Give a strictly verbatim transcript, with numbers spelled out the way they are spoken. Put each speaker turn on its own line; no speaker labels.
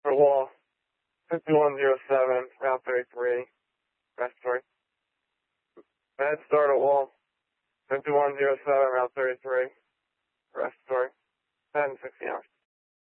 For wall, fifty-one oh seven, Route thirty-three, respiratory. Med start at wall, fifty-one oh seven, Route thirty-three, respiratory. ten, sixteen hours.